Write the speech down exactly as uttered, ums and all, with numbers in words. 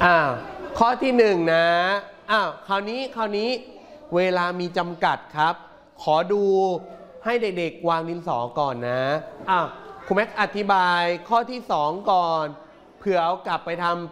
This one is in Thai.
อ้าวข้อที่หนึ่งนะอ้าวคราวนี้คราวนี้เวลามีจำกัดครับขอดูให้เด็กๆวางดินสอก่อนนะอ้าวครูแม็กอธิบายข้อที่สองก่อนเผื่อเอากลับไปท